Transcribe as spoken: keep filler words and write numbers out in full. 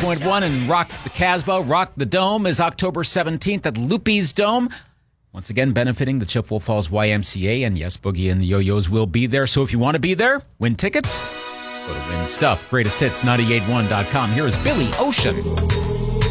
point one and Rock the Casbah, Rock the Dome is October seventeenth at Loopy's Dome. Once again, benefiting the Chippewa Falls Y M C A. And yes, Boogie and the Yo-Yos will be there. So if you want to be there, win tickets, go to Win Stuff. Greatest Hits, nine eight one dot com. Here is Billy Ocean.